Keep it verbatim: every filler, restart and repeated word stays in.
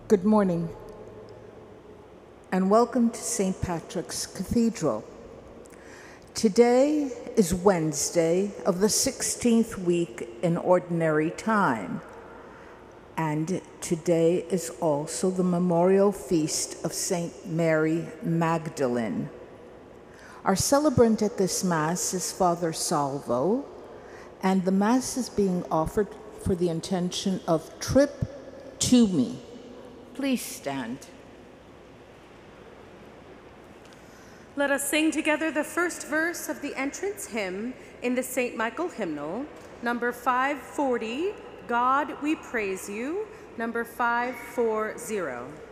Good morning, and welcome to Saint Patrick's Cathedral. Today is Wednesday of the sixteenth week in Ordinary Time, and today is also the memorial feast of Saint Mary Magdalene. Our celebrant at this Mass is Father Salvo, and the Mass is being offered for the intention of Trip to Me. Please stand. Let us sing together the first verse of the entrance hymn in the Saint Michael hymnal, number five forty, God We Praise You, number five forty.